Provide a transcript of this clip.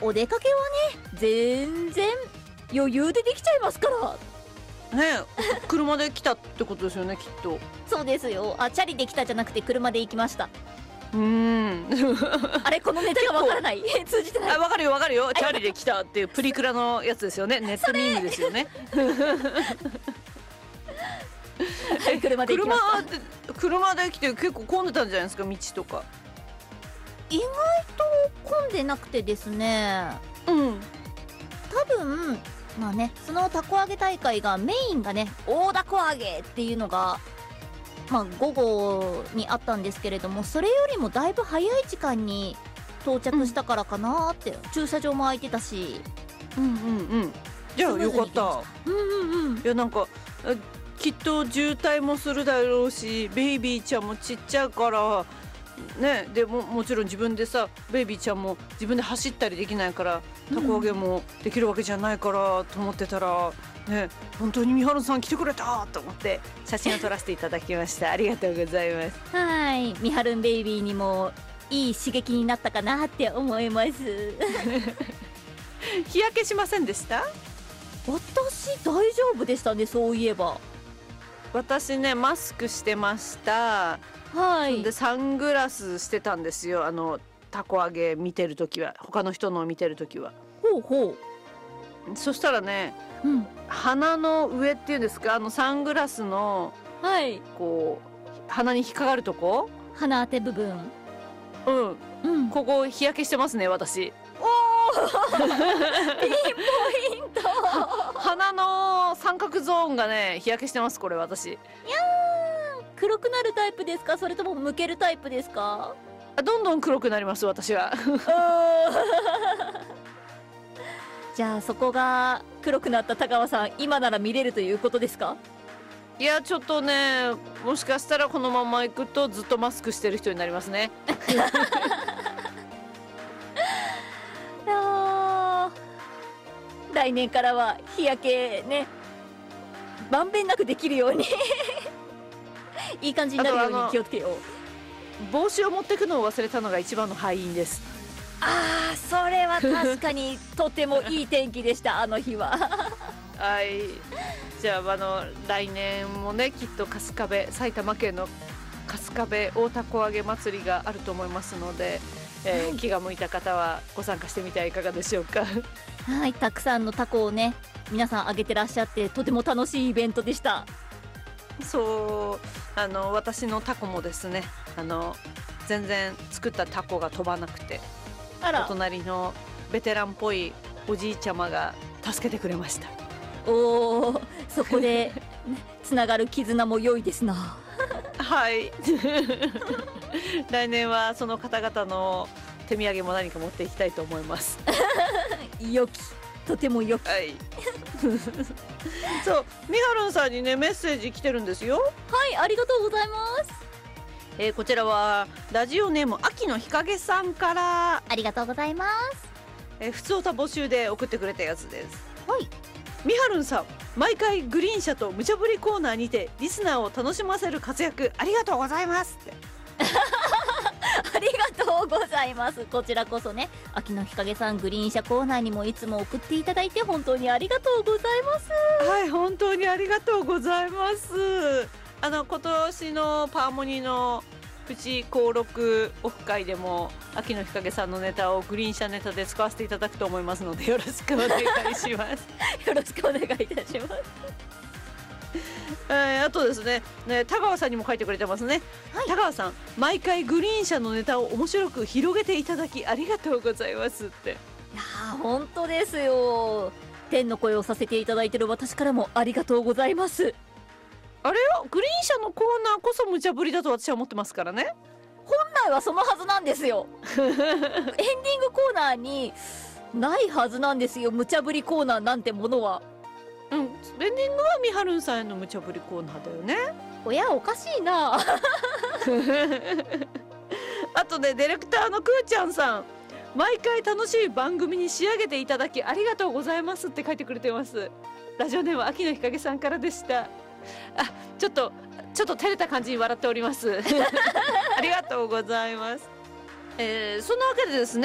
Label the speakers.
Speaker 1: お出かけはね全然余裕でできちゃいますから
Speaker 2: ね。車で来たってことですよね、きっと。
Speaker 1: そうですよ。チャリで来たじゃなくて車で行きました。あれ、このネタがわからない通じてない。
Speaker 2: わかるよわかるよ。チャリで来たっていうプリクラのやつですよね。ネットミームですよね。
Speaker 1: 車で行きました。
Speaker 2: 車で来て結構混んでたんじゃないですか、道とか。
Speaker 1: 意外と混んでなくてですね、多分まあね、そのたこ揚げ大会がメインがね大凧揚げっていうのがまあ午後にあったんですけれども、それよりもだいぶ早い時間に到着したからかなーって、駐車場も空いてたし、
Speaker 2: じゃあよかった。いやなんかきっと渋滞もするだろうし、ベイビーちゃんもちっちゃいからね。でももちろん自分でさ、ベイビーちゃんも自分で走ったりできないからたこ揚げもできるわけじゃないからと思ってたらね、本当にみはるさん来てくれたと思って写真を撮らせていただきました。ありがとうございます。
Speaker 1: はい、みはるんベイビーにもいい刺激になったかなって思います
Speaker 2: 日焼けしませんでした？
Speaker 1: 私大丈夫でしたね、そういえば。
Speaker 2: 私ねマスクしてました。
Speaker 1: はい。
Speaker 2: でサングラスしてたんですよ、たこ揚げ見てるときは、他の人のを見てるときは。
Speaker 1: ほうほ
Speaker 2: う。そしたらね、鼻の上っていうんですか、サングラスのこう鼻に引っかかるとこ、
Speaker 1: 鼻当て部分、
Speaker 2: ここ日焼けしてますね、私。
Speaker 1: ピンポイント
Speaker 2: 鼻の三角ゾーンがね日焼けしてます、これ私。いや
Speaker 1: ー、黒くなるタイプですか、それともむけるタイプですか？
Speaker 2: どんどん黒くなります、私は。
Speaker 1: じゃあそこが黒くなった田川さん、今なら見れるということですか？
Speaker 2: いやちょっとね、もしかしたらこのまま行くとずっとマスクしてる人になりますね。
Speaker 1: 来年からは日焼けねまんべんなくできるようにいい感じになるように気をつけよう。
Speaker 2: 帽子を持ってくのを忘れたのが一番の敗因です。
Speaker 1: それは確かにとてもいい天気でしたあの日は。
Speaker 2: はい、じゃあ来年もねきっと埼玉県の春日部大たこ揚げ祭りがあると思いますので、気が向いた方はご参加してみてはいかがでしょうか。
Speaker 1: はい、たくさんのタコをね皆さん揚げてらっしゃってとても楽しいイベントでした。
Speaker 2: そう私のタコもですね全然作ったタコが飛ばなくて、お隣のベテランっぽいおじいちゃまが助けてくれました。
Speaker 1: おー、そこでつながる絆も良いですな。
Speaker 2: はい来年はその方々の手土産も何か持っていきたいと思います。
Speaker 1: 良き、とても良き。
Speaker 2: はいそう、みはるんさんにねメッセージ来てるんですよ。
Speaker 1: はい、ありがとうございます。
Speaker 2: こちらはラジオネーム秋の日陰さんから。
Speaker 1: ありがとうございます。
Speaker 2: ふつおた募集で送ってくれたやつです。
Speaker 1: はい。
Speaker 2: みはるんさん、毎回グリーン車と無茶ぶりコーナーにてリスナーを楽しませる活躍ありがとうございますって
Speaker 1: ありがとうございます。こちらこそね、秋の日陰さん、グリーン車コーナーにもいつも送っていただいて本当にありがとうございます。
Speaker 2: はい、本当にありがとうございます。今年のパーモニのプチ登録オフ会でも秋の日陰さんのネタをグリーン車ネタで使わせていただくと思いますのでよろしくお願いします
Speaker 1: よろしくお願いいたします。
Speaker 2: あとですね、田川さんにも書いてくれてますね、はい、田川さん、毎回グリーン車のネタを面白く広げていただきありがとうございますって。
Speaker 1: いやー本当ですよ。天の声をさせていただいている私からもありがとうございます。
Speaker 2: あれよ、グリーン車のコーナーこそ無茶ぶりだと私は思ってますからね。
Speaker 1: 本来はそのはずなんですよエンディングコーナーにないはずなんですよ、無茶ぶりコーナーなんてものは。
Speaker 2: エンディングはみはるんさんへの無茶ぶりコーナーだよね。
Speaker 1: おや、おかしいな
Speaker 2: あとね、ディレクターのくーちゃんさん、毎回楽しい番組に仕上げていただきありがとうございますって書いてくれてます。ラジオネーム秋の日陰さんからでした。ちょっと照れた感じに笑っておりますありがとうございます。そんなわけでですね、